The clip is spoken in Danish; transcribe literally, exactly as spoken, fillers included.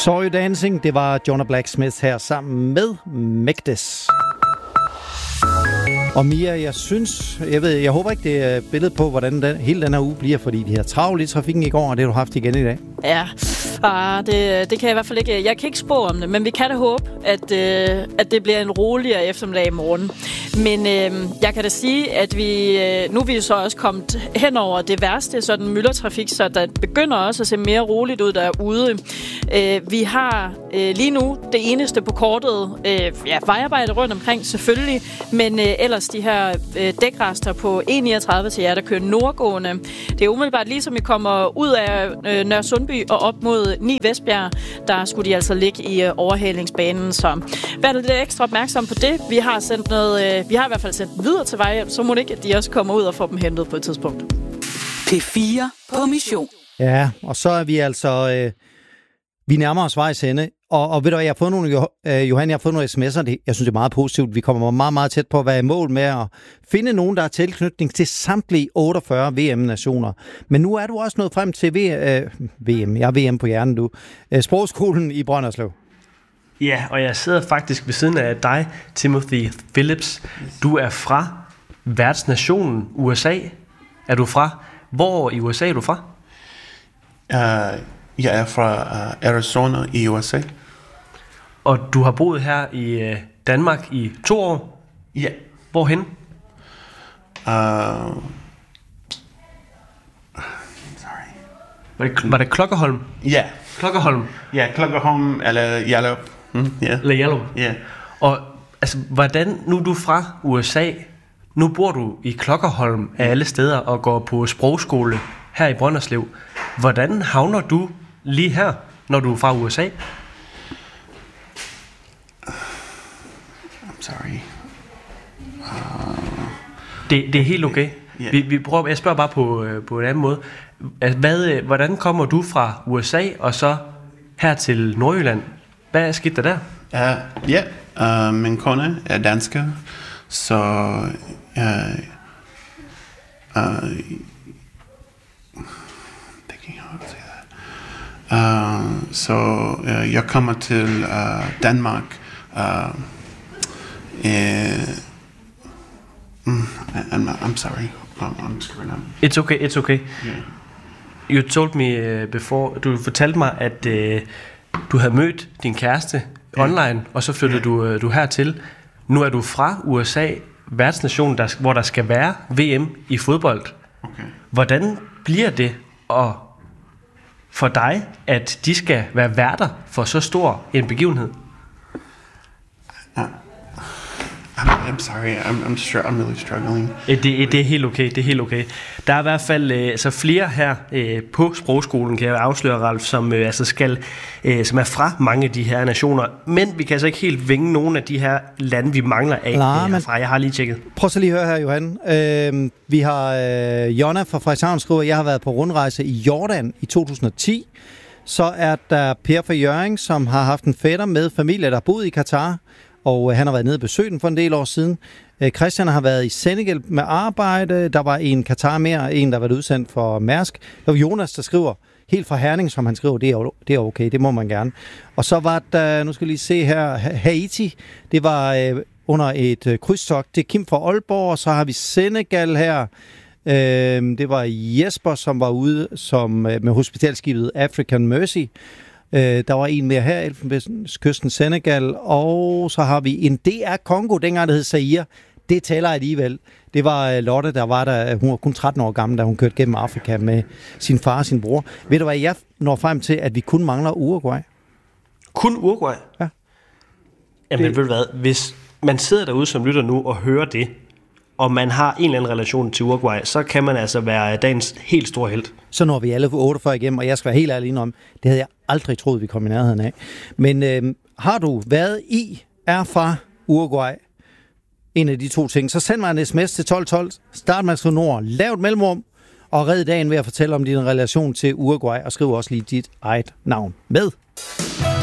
Sorry Dancing, det var Jonah Blacksmith her sammen med Megdes. Og Mia, jeg synes, jeg ved, jeg håber ikke, det er et billede på, hvordan den, hele den her uge bliver, fordi vi har travlt i trafikken i går, og det har du haft igen i dag. Ja, ah, det, det kan jeg i hvert fald ikke. Jeg kan ikke spå om det, men vi kan da håbe, at, øh, at det bliver en roligere eftermiddag i morgen. Men øh, jeg kan da sige, at vi øh, nu er vi så også kommet hen over det værste, sådan myldertrafik, så der begynder også at se mere roligt ud derude. Øh, vi har øh, lige nu det eneste på kortet, øh, ja, vejarbejde rundt omkring selvfølgelig, men øh, ellers de her øh, dækrester på E niogtredive til jer, der kører nordgående. Det er umiddelbart ligesom I kommer ud af øh, Nørre Sundby og op mod ni Vestbjerg, der skulle de altså ligge i øh, overhalingsbanen. Så vær lidt ekstra opmærksom på det. Vi har sendt noget, øh, vi har i hvert fald sendt videre til vejhjælp, så må det ikke, at de også kommer ud og får dem hentet på et tidspunkt. P fire på mission. Ja, og så er vi altså, øh, vi nærmer os vejs ende. Og, og ved du hvad, jeg har fået nogle, øh, Johan, jeg har fået nogle sms'er, det, jeg synes, det er meget positivt. Vi kommer meget, meget tæt på at være i mål med at finde nogen, der har tilknytning til samtlige otteogfyrre V M-nationer. Men nu er du også nået frem til v, øh, V M, jeg er V M på hjernen, du. Øh, Sprogskolen i Brønderslev. Ja, og jeg sidder faktisk ved siden af dig, Timothy Phillips. Du er fra værtsnationen U S A. Er du fra? Hvor i U S A er du fra? Uh, jeg er fra uh, Arizona i U S A. Og du har boet her i uh, Danmark i to år? Ja. Hvorhen? Uh, sorry. Var det, var det Klokkerholm? Ja. Klokkerholm? Ja, Klokkerholm eller Hjallerup. Mm, yeah. Eller Hjallerup? Ja. Og altså, hvordan, nu er du fra U S A, nu bor du i Klokkerholm af alle steder og går på sprogskole her i Brønderslev. Hvordan havner du lige her, når du er fra U S A? I'm sorry. Uh, det, det er helt okay. Yeah. Vi, vi prøver, jeg spørger bare på, på en anden måde. Hvad, hvordan kommer du fra U S A og så her til Nordjylland? Hvad er skidt der der? Ja, uh, yeah. uh, min kone er dansker, så uh, uh, Uh, så uh, jeg kommer til uh, Danmark. Uh, uh, mm, I'm, I'm sorry. I'm, I'm screwing up. It's okay, it's okay. Yeah. You told me uh, before, du fortalte mig, at uh, du havde mødt din kæreste yeah. online, og så flyttede yeah. du, uh, du hertil. Nu er du fra U S A, værtsnation, der, hvor der skal være V M i fodbold. Okay. Hvordan bliver det at for dig, at de skal være værter for så stor en begivenhed? Uh, I'm, I'm sorry, I'm, I'm, str- I'm really struggling. Det, det er helt okay, det er helt okay. Der er i hvert fald øh, altså flere her øh, på sprogskolen, kan jeg afsløre, Ralf, som, øh, altså skal, øh, som er fra mange af de her nationer. Men vi kan altså ikke helt vinge nogen af de her lande, vi mangler af Nej, øh, herfra. Jeg har lige tjekket. Prøv så lige at høre her, Johan. Øh, vi har øh, Jonna fra Frederikshavn skriver, jeg har været på rundrejse i Jordan i to tusind og ti. Så er der Per fra Hjørring, som har haft en fætter med familie, der har boet i Katar. Og øh, han har været nede og besøgt den for en del år siden. Øh, Christian har været i Senegal med arbejde. Der var en Katar mere, en der var udsendt for Mærsk. Der var Jonas, der skriver, helt fra Herning, som han skriver, det er, det er okay, det må man gerne. Og så var der, nu skal jeg lige se her, Haiti. Det var øh, under et øh, krydstogt. Det er Kim fra Aalborg, og så har vi Senegal her. Øh, det var Jesper, som var ude som, øh, med hospitalskibet African Mercy. Øh, der var en mere her, Elfenbenskysten, Senegal, og så har vi en D R Congo, dengang det hed Zaire. Det tæller alligevel. Det var uh, Lotte, der var der, hun var kun tretten år gammel, da hun kørte gennem Afrika med sin far og sin bror. Ved du hvad, jeg når frem til, at vi kun mangler Uruguay. Kun Uruguay? Ja. Jamen det... ved du hvad, hvis man sidder derude som lytter nu og hører det, og man har en eller anden relation til Uruguay, så kan man altså være dagens helt store helt. Så når vi alle for otteogfyrre igennem, og jeg skal være helt ærlig om, det havde jeg aldrig troet, vi kom i nærheden af. Men øh, har du været i, er fra Uruguay, en af de to ting, så send mig en sms til tolv tolv, start med at skrive Nord, lav et mellemrum, og red dagen ved at fortælle om din relation til Uruguay, og skriv også lige dit eget navn med.